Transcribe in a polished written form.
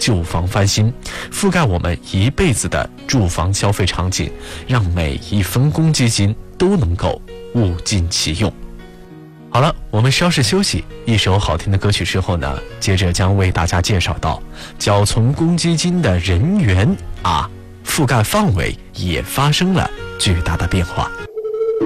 旧房翻新，覆盖我们一辈子的住房消费场景，让每一分公积金都能够物尽其用。好了，我们稍事休息，一首好听的歌曲之后呢，接着将为大家介绍到缴存公积金的人员覆盖范围也发生了巨大的变化。